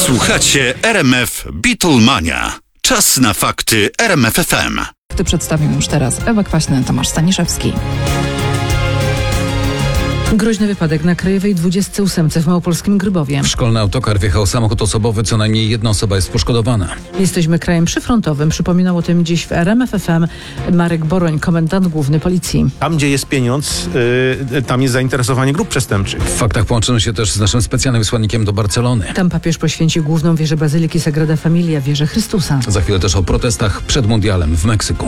Słuchacie RMF Beatlemania. Czas na fakty RMF FM. Przedstawię już teraz Ewa Kwaśny, Tomasz Staniszewski. Groźny wypadek na Krajowej 28 w małopolskim Grybowie. W szkolny autokar wjechał samochód osobowy, co najmniej jedna osoba jest poszkodowana. Jesteśmy krajem przyfrontowym. Przypominał o tym dziś w RMF FM Marek Boroń, komendant główny policji. Tam, gdzie jest pieniądz, tam jest zainteresowanie grup przestępczych. W faktach połączymy się też z naszym specjalnym wysłannikiem do Barcelony. Tam papież poświęcił główną wieżę Bazyliki Sagrada Familia, wieżę Chrystusa. Za chwilę też o protestach przed mundialem w Meksyku.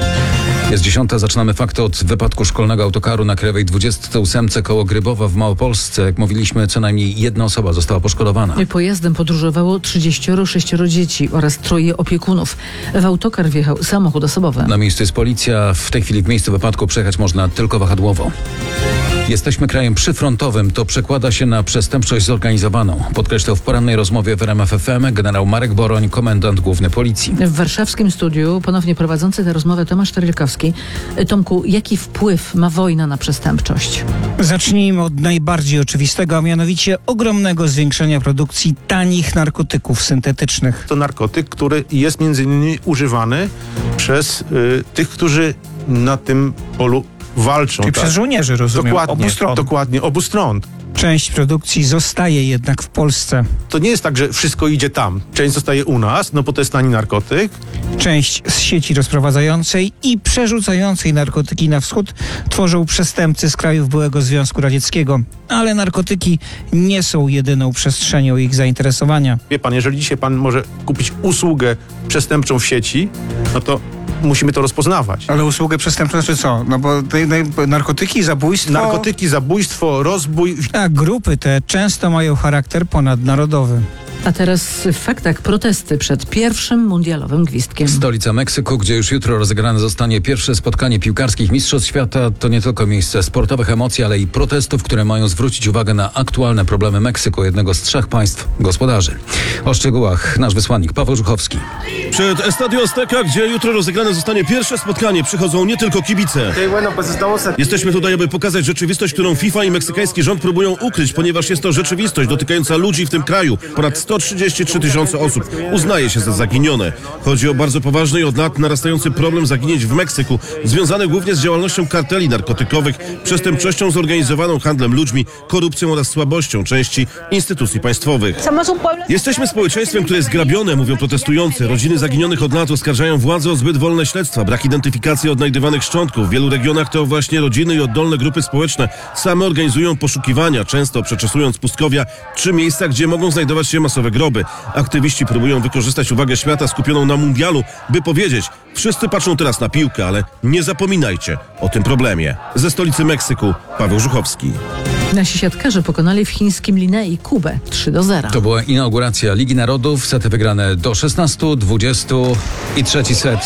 Jest 10. Zaczynamy fakty od wypadku szkolnego autokaru na Krajowej 28 koło Grybowa w Małopolsce. Jak mówiliśmy, co najmniej jedna osoba została poszkodowana. Pojazdem podróżowało 36 dzieci oraz 3 opiekunów. W autokar wjechał samochód osobowy. Na miejscu jest policja. W tej chwili w miejscu wypadku przejechać można tylko wahadłowo. Jesteśmy krajem przyfrontowym. To przekłada się na przestępczość zorganizowaną. Podkreślał w porannej rozmowie w RMF FM generał Marek Boroń, komendant główny policji. W warszawskim studiu ponownie prowadzący tę rozmowę Tomasz Terlikowski. Tomku, jaki wpływ ma wojna na przestępczość? Zacznijmy od najbardziej oczywistego, a mianowicie ogromnego zwiększenia produkcji tanich narkotyków syntetycznych. To narkotyk, który jest między innymi używany przez tych, którzy na tym polu walczą. Czyli przez żołnierzy, rozumiem, obu stron. Dokładnie, obu stron. Część produkcji zostaje jednak w Polsce. To nie jest tak, że wszystko idzie tam. Część zostaje u nas, no bo to jest tani narkotyk. Część z sieci rozprowadzającej i przerzucającej narkotyki na wschód tworzą przestępcy z krajów byłego Związku Radzieckiego. Ale narkotyki nie są jedyną przestrzenią ich zainteresowania. Wie pan, jeżeli dzisiaj pan może kupić usługę przestępczą w sieci, no to musimy to rozpoznawać. Ale usługę przestępczą znaczy co? No bo narkotyki, zabójstwo... Narkotyki, zabójstwo, rozbój... A grupy te często mają charakter ponadnarodowy. A teraz w faktach protesty przed pierwszym mundialowym gwizdkiem. Stolica Meksyku, gdzie już jutro rozegrane zostanie pierwsze spotkanie piłkarskich mistrzostw świata, to nie tylko miejsce sportowych emocji, ale i protestów, które mają zwrócić uwagę na aktualne problemy Meksyku, jednego z 3 państw gospodarzy. O szczegółach nasz wysłannik Paweł Żuchowski. Przed Estadio Azteca, gdzie jutro rozegrane zostanie pierwsze spotkanie, przychodzą nie tylko kibice. Jesteśmy tutaj, aby pokazać rzeczywistość, którą FIFA i meksykański rząd próbują ukryć, ponieważ jest to rzeczywistość dotykająca ludzi w tym kraju. Ponad 133 000 osób uznaje się za zaginione. Chodzi o bardzo poważny i od lat narastający problem zaginięć w Meksyku, związany głównie z działalnością karteli narkotykowych, przestępczością zorganizowaną, handlem ludźmi, korupcją oraz słabością części instytucji państwowych. Jesteśmy społeczeństwem, które jest grabione, mówią protestujący. Rodziny zaginionych od lat oskarżają władze o zbyt wolne śledztwa, brak identyfikacji odnajdywanych szczątków. W wielu regionach to właśnie rodziny i oddolne grupy społeczne same organizują poszukiwania, często przeczesując pustkowia czy miejsca, gdzie mogą znajdować się masowe groby. Aktywiści próbują wykorzystać uwagę świata skupioną na mundialu, by powiedzieć: wszyscy patrzą teraz na piłkę, ale nie zapominajcie o tym problemie. Ze stolicy Meksyku Paweł Żuchowski. Nasi siatkarze pokonali w chińskim Linei Kubę 3-0. To była inauguracja Ligi Narodów. Sety wygrane do 16, 20 i trzeci set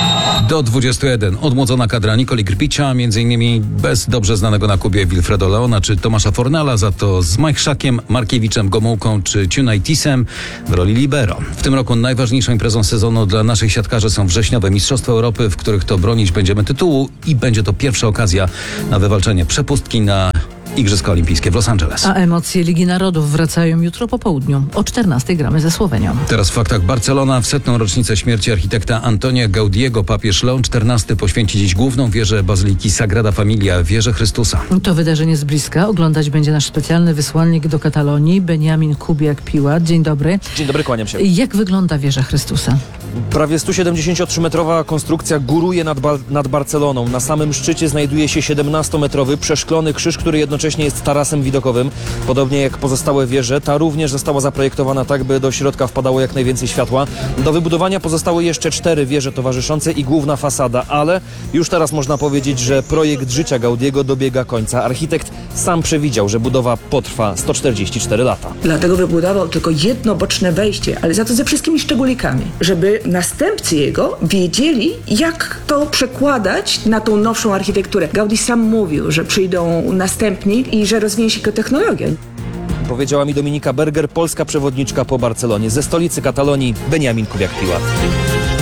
do 21. Odmłodzona kadra Nikoli Grbicia, m.in. bez dobrze znanego na Kubie Wilfredo Leona czy Tomasza Fornala, za to z Majchrzakiem, Markiewiczem, Gomułką czy Tunaitisem w roli libero. W tym roku najważniejszą imprezą sezonu dla naszych siatkarzy są wrześniowe Mistrzostwa Europy, w których to bronić będziemy tytułu i będzie to pierwsza okazja na wywalczenie przepustki na Igrzyska Olimpijskie w Los Angeles. A emocje Ligi Narodów wracają jutro po południu. O 14 gramy ze Słowenią. Teraz w faktach Barcelona. W 100. rocznicę śmierci architekta Antonia Gaudiego papież Leon XIV poświęci dziś główną wieżę Bazyliki Sagrada Familia, wieżę Chrystusa. To wydarzenie z bliska oglądać będzie nasz specjalny wysłannik do Katalonii, Beniamin Kubiak-Piłat. Dzień dobry. Dzień dobry, kłaniam się. Jak wygląda wieża Chrystusa? Prawie 173-metrowa konstrukcja góruje nad Barceloną. Na samym szczycie znajduje się 17-metrowy przeszklony krzyż, który jednocześnie jest tarasem widokowym. Podobnie jak pozostałe wieże, ta również została zaprojektowana tak, by do środka wpadało jak najwięcej światła. Do wybudowania pozostały jeszcze 4 wieże towarzyszące i główna fasada, ale już teraz można powiedzieć, że projekt życia Gaudiego dobiega końca. Architekt sam przewidział, że budowa potrwa 144 lata. Dlatego wybudował tylko jedno boczne wejście, ale za to ze wszystkimi szczególikami, żeby następcy jego wiedzieli, jak to przekładać na tą nowszą architekturę. Gaudi sam mówił, że przyjdą następni i że rozwinie się technologia. Powiedziała mi Dominika Berger, polska przewodniczka po Barcelonie. Ze stolicy Katalonii Beniamin Kubiak-Piłat.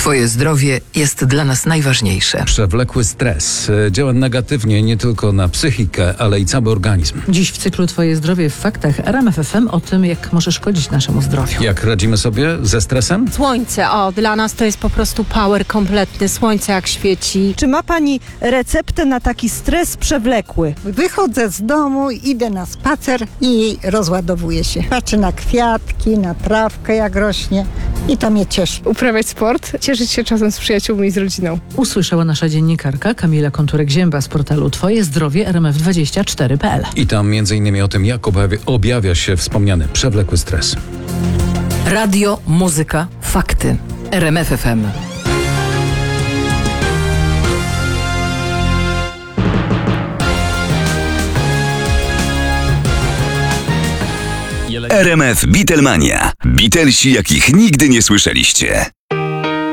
Twoje zdrowie jest dla nas najważniejsze. Przewlekły stres działa negatywnie nie tylko na psychikę, ale i cały organizm. Dziś w cyklu Twoje zdrowie w faktach RMF FM o tym, jak może szkodzić naszemu zdrowiu. Jak radzimy sobie ze stresem? Słońce, dla nas to jest po prostu power kompletny. Słońce jak świeci. Czy ma pani receptę na taki stres przewlekły? Wychodzę z domu, idę na spacer i rozładowuję się. Patrzę na kwiatki, na trawkę jak rośnie i to mnie cieszy. Uprawiać sport, cieszyć się czasem z przyjaciółmi i z rodziną. Usłyszała nasza dziennikarka Kamila Konturek-Zięba z portalu Twoje zdrowie rmf24.pl. I tam m.in. o tym, jak objawia się wspomniany przewlekły stres. Radio, muzyka, fakty. RMF FM. RMF Beatlemania. Beatlesi, jakich nigdy nie słyszeliście.